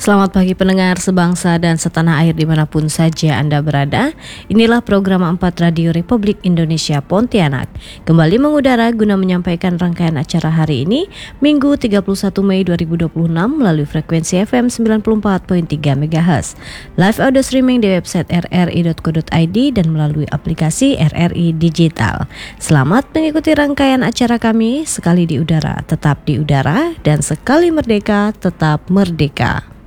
Selamat pagi pendengar sebangsa dan setanah air dimanapun saja Anda berada. Inilah program 4 Radio Republik Indonesia Pontianak. Kembali mengudara guna menyampaikan rangkaian acara hari ini, Minggu 31 Mei 2026 melalui frekuensi FM 94.3 MHz. Live audio streaming di website rri.co.id dan melalui aplikasi RRI Digital. Selamat mengikuti rangkaian acara kami, sekali di udara, tetap di udara, dan sekali merdeka, tetap merdeka.